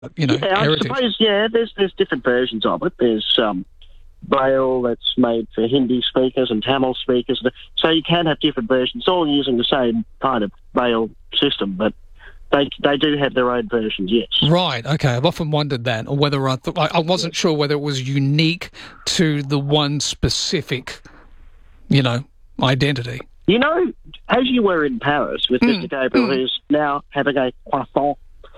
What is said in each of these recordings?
Yeah, I heritage. suppose, there's different versions of it. There's Braille that's made for Hindi speakers and Tamil speakers. So you can have different versions, all using the same kind of Braille system, but they do have their own versions, yes. Right, okay. I've often wondered that, or whether I wasn't sure whether it was unique to the one specific, identity. As you were in Paris with Mr. Gabriel, who's now having a croissant,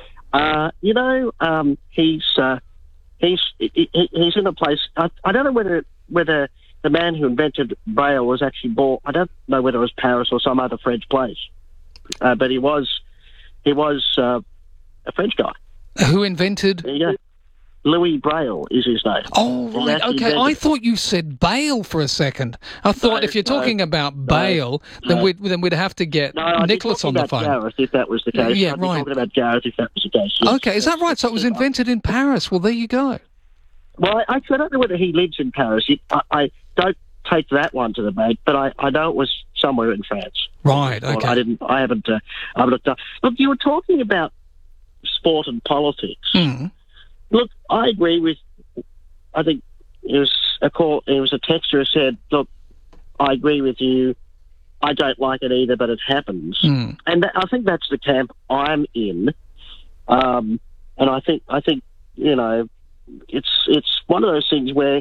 he's in a place. I don't know whether the man who invented Braille was actually born. I don't know whether it was Paris or some other French place, but he was a French guy. Who invented? There you go. Louis Braille is his name. Oh, right, okay. I thought you said Bale for a second. I thought if you're talking about Bale, then we'd have to get Nicholas on the phone. Gareth, if that was the case. Yeah, I'd right. be talking about Gareth if that was the case. Yes. Okay, is that right? So it was invented in Paris. Well, there you go. Well, I don't know whether he lives in Paris. I don't take that one to the bank, but I know it was somewhere in France. Right, okay. I haven't looked up. Look, you were talking about sport and politics. Mm. Look, I agree with. I think it was a texter who said, "Look, I agree with you. I don't like it either, but it happens." Mm. And I think that's the camp I'm in. And I think it's one of those things where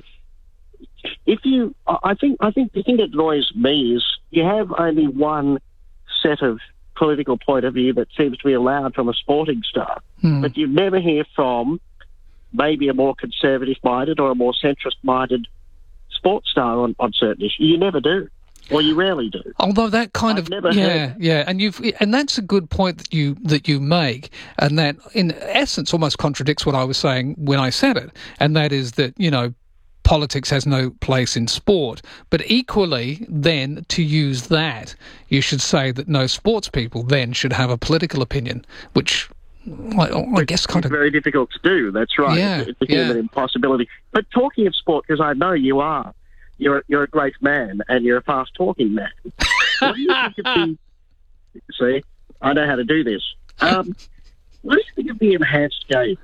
I think the thing that annoys me is you have only one set of political point of view that seems to be allowed from a sporting star, but you never hear from maybe a more conservative-minded or a more centrist-minded sports star on certain issues. You never do, or you rarely do. Although that kind I've never heard. and that's a good point that you make, and that in essence almost contradicts what I was saying when I said it, and that is that politics has no place in sport, but equally then to use that, you should say that no sports people then should have a political opinion, which I guess kind of very difficult to do. That's right. Yeah, it's a human impossibility. But talking of sport, because I know you are, you're a great man and you're a fast talking man. What do you think of the? See, I know how to do this. What do you think of the enhanced games?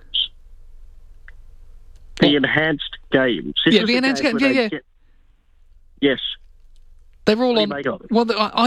The enhanced games. The enhanced games. Yeah. Yes. They're all on. Well,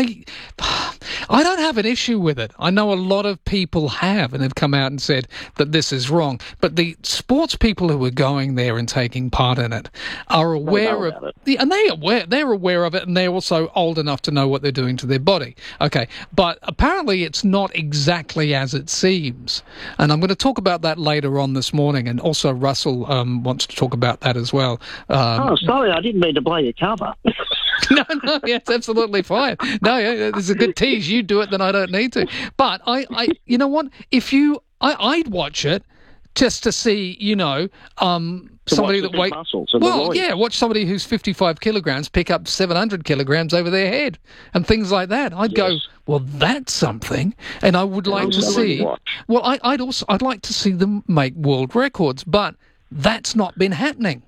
I don't have an issue with it. I know a lot of people have and have come out and said that this is wrong. But the sports people who are going there and taking part in it are aware of it. And they're aware of it, and they're also old enough to know what they're doing to their body. Okay, but apparently it's not exactly as it seems. And I'm going to talk about that later on this morning. And also Russell wants to talk about that as well. Sorry, I didn't mean to blow your cover. No, it's absolutely fine. No, it's a good tease. You do it, then I don't need to. But I you know what? I'd watch it just to see, somebody that weighs. Watch somebody who's 55 kilograms pick up 700 kilograms over their head and things like that. I'd go, well, that's something, and I would like to see. Well, I'd like to see them make world records, but that's not been happening.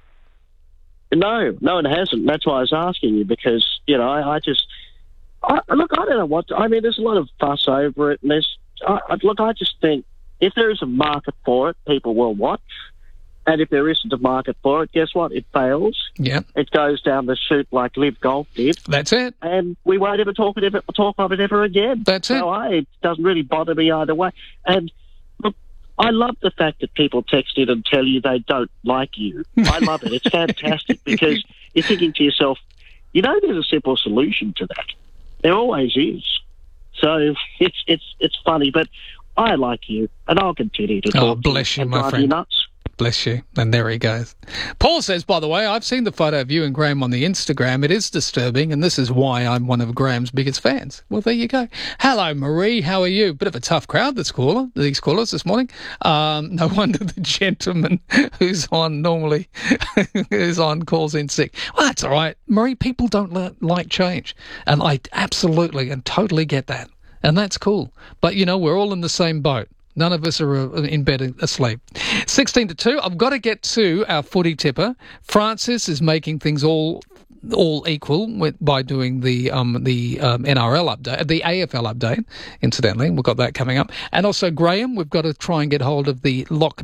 No, it hasn't. That's why I was asking you, because, I don't know what... there's a lot of fuss over it, and I just think if there is a market for it, people will watch, and if there isn't a market for it, guess what? It fails. Yeah. It goes down the chute like Live Golf did. That's it. And we won't ever talk of it ever again. That's it. So it doesn't really bother me either way. And look, I love the fact that people text in and tell you they don't like you. I love it. It's fantastic, because you're thinking to yourself, there's a simple solution to that. There always is. So it's funny, but I like you, and I'll continue to talk. Oh, bless you, my friend. You nuts. Bless you. And there he goes. Paul says, by the way, I've seen the photo of you and Graham on the Instagram. It is disturbing, and this is why I'm one of Graham's biggest fans. Well, there you go. Hello, Marie. How are you? Bit of a tough crowd, these callers this morning. No wonder the gentleman who's on normally, who's on, calls in sick. Well, that's all right. Marie, people don't like change. And I absolutely and totally get that. And that's cool. But, we're all in the same boat. None of us are in bed asleep. 16 to 2. I've got to get to our footy tipper. Francis is making things all all equal by doing the NRL update, the AFL update, incidentally. We've got that coming up. And also, Graham, we've got to try and get hold of the